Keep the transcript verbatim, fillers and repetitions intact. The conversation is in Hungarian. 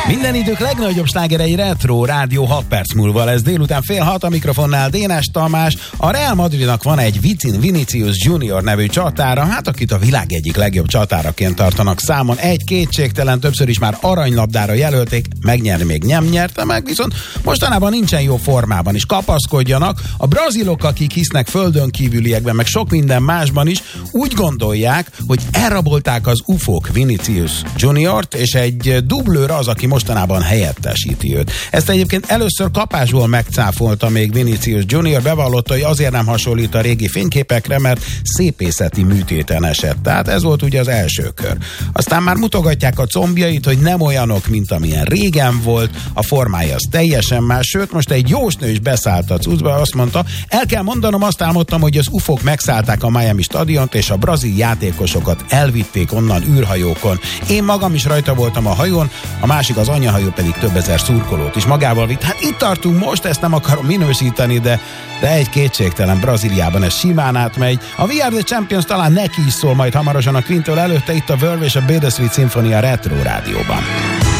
Minden idők legnagyobb slágerei Retro Rádió hat perc múlva lesz délután fél hat, a mikrofonnál Dénes Tamás. A Real Madridnak van egy Vicin Vinicius Junior nevű csatára, hát akit a világ egyik legjobb csatáraként tartanak számon. Egy kétségtelen, többször is már aranylabdára jelölték, megnyerni még nem nyerte meg, viszont mostanában nincsen jó formában is. Kapaszkodjanak. A brazilok, akik hisznek földön kívüliekben, meg sok minden másban is, úgy gondolják, hogy elrabolták az ufók Vinicius Juniort, és egy dublőr az, aki mostanában helyettesíti őt. Ezt egyébként először kapásból megcáfolta még Vinicius Junior, bevallotta, hogy azért nem hasonlít a régi fényképekre, mert szépészeti műtéten esett. Tehát ez volt ugye az első kör. Aztán már mutogatják a combjait, hogy nem olyanok, mint amilyen régen volt, a formája az teljesen más, sőt, most egy jósnő is beszállt a cuccba, azt mondta, el kell mondanom, azt álmodtam, hogy az ufók megszállták a Miami stadiont, és a brazil játékosokat elvitték onnan űrhajókon. Én magam is rajta voltam a hajón, a másik, az anyahajó pedig több ezer szurkolót is magával vitt. Hát itt tartunk most, ezt nem akarom minősíteni, de, de egy kétségtelen, Brazíliában ez simán átmegy. A We Are The Champions talán neki is szól majd hamarosan a Quintől, előtte itt a Verve és a Bittersweet Symphony a Retro Rádióban.